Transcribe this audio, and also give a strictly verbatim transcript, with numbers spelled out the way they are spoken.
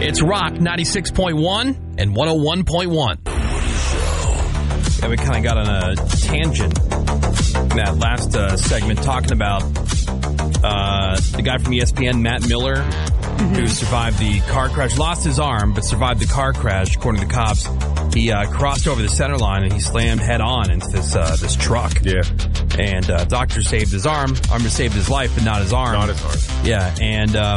It's Rock ninety-six point one and one oh one point one. Yeah, we kind of got on a tangent in that last uh, segment talking about uh, the guy from E S P N, Matt Miller, mm-hmm. who survived the car crash, lost his arm, but survived the car crash, according to the cops. He uh, crossed over the center line and he slammed head on into this uh, this truck. Yeah. And uh, doctor saved his arm. Armor saved his life, but not his arm. Not his arm. Yeah, and... Uh,